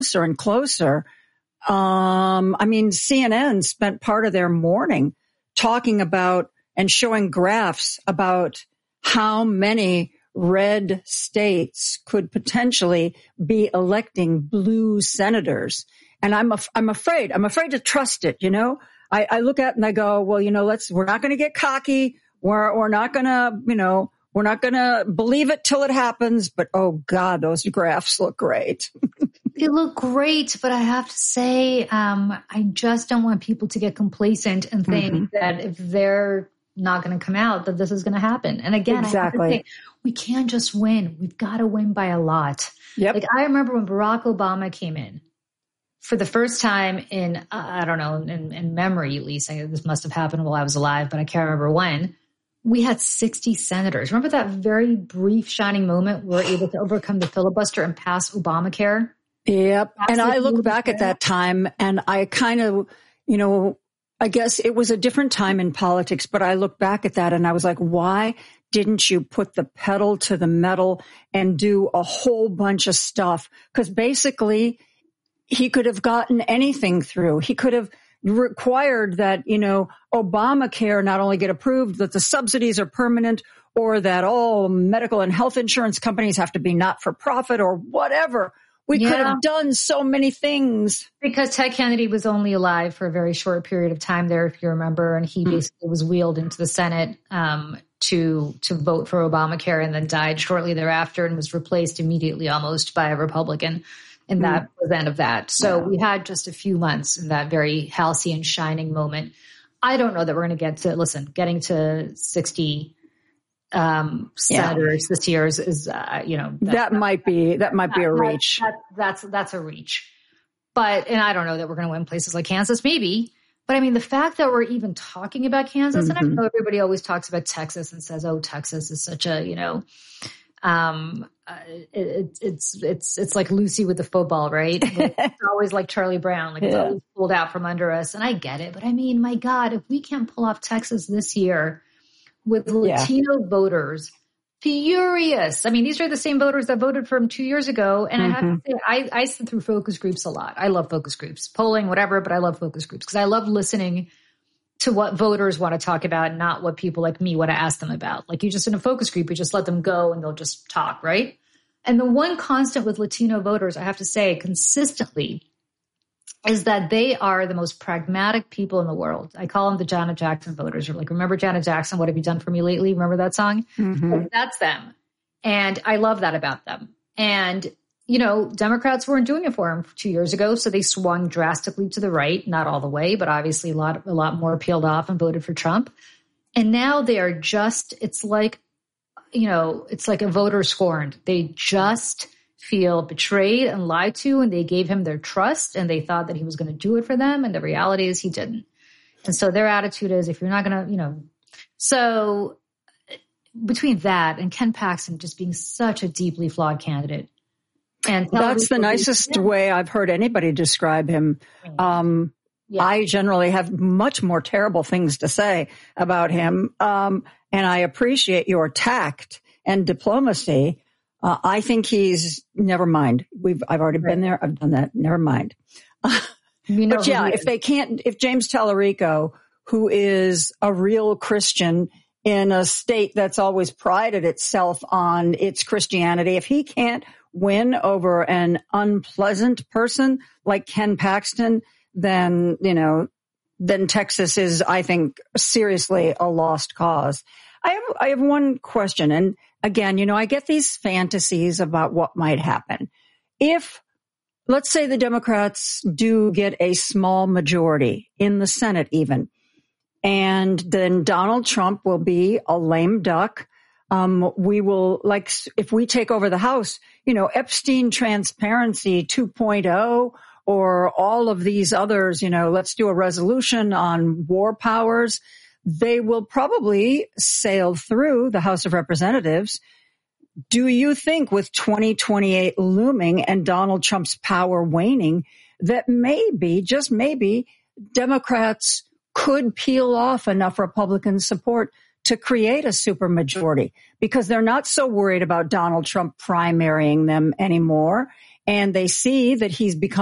closer and closer. I mean, CNN spent part of their morning talking about and showing graphs about how many red states could potentially be electing blue senators. And I'm afraid to trust it. You know, I look at it and I go, well, you know, we're not going to get cocky. We're not going to, you know, we're not going to believe it till it happens. But, oh, God, those graphs look great. They look great, but I have to say, I just don't want people to get complacent and think that if they're not going to come out, that this is going to happen. And again, exactly. I have to say, we can't just win. We've got to win by a lot. Yep. Like I remember when Barack Obama came in for the first time in, I don't know, in memory at least. This must have happened while I was alive, but I can't remember when. We had 60 senators. Remember that very brief shining moment we were able to overcome the filibuster and pass Obamacare? Yep. And I look back at that time and I kind of, you know, I guess it was a different time in politics, but I look back at that and I was like, why didn't you put the pedal to the metal and do a whole bunch of stuff? Because basically he could have gotten anything through. He could have required that, you know, Obamacare not only get approved, that the subsidies are permanent, or that all medical and health insurance companies have to be not for profit or whatever. We could have done so many things. Because Ted Kennedy was only alive for a very short period of time there, if you remember, and he basically was wheeled into the Senate to vote for Obamacare and then died shortly thereafter and was replaced immediately almost by a Republican. And that was the end of that. So we had just a few months in that very halcyon, shining moment. I don't know that we're going to get to, getting to 60 senators this year is you know. That might be a reach. That's a reach. But, and I don't know that we're going to win places like Kansas, maybe. But I mean, the fact that we're even talking about Kansas, and I know everybody always talks about Texas and says, oh, Texas is such a, you know, it's like Lucy with the football, right? It's always like Charlie Brown, like it's always pulled out from under us. And I get it. But I mean, my God, if we can't pull off Texas this year with Latino voters furious. I mean, these are the same voters that voted for him 2 years ago. And I have to say, I sit through focus groups a lot. I love focus groups, polling, whatever, but I love focus groups because I love listening to what voters want to talk about, not what people like me want to ask them about. Like you just in a focus group, you just let them go and they'll just talk, right? And the one constant with Latino voters, I have to say consistently, is that they are the most pragmatic people in the world. I call them the Janet Jackson voters. You're like, remember Janet Jackson? What have you done for me lately? Remember that song? Like, that's them. And I love that about them. And, you know, Democrats weren't doing it for them 2 years ago. So they swung drastically to the right, not all the way, but obviously a lot more peeled off and voted for Trump. And now they are just, it's like, you know, it's like a voter scorned. They just feel betrayed and lied to, and they gave him their trust and they thought that he was going to do it for them. And the reality is he didn't. And so their attitude is, if you're not going to, you know, so between that and Ken Paxton just being such a deeply flawed candidate. And that's the nicest way I've heard anybody describe him. I generally have much more terrible things to say about him. And I appreciate your tact and diplomacy. I think he's, never mind. I've already been there. I've done that. Never mind. You know, but yeah, if James Tallarico, who is a real Christian in a state that's always prided itself on its Christianity, if he can't win over an unpleasant person like Ken Paxton, then, you know, then Texas is, I think, seriously a lost cause. I have one question. And again, you know, I get these fantasies about what might happen. If, let's say the Democrats do get a small majority in the Senate even, and then Donald Trump will be a lame duck. We will, like, if we take over the House, you know, Epstein Transparency 2.0 or all of these others, you know, let's do a resolution on war powers. They will probably sail through the House of Representatives. Do you think with 2028 looming and Donald Trump's power waning that maybe, just maybe, Democrats could peel off enough Republican support to create a supermajority because they're not so worried about Donald Trump primarying them anymore? and they see that he's become